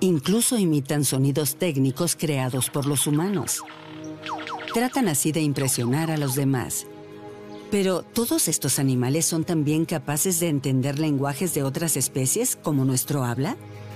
Incluso imitan sonidos técnicos creados por los humanos. Tratan así de impresionar a los demás. Pero, ¿todos estos animales son también capaces de entender lenguajes de otras especies como nuestro habla?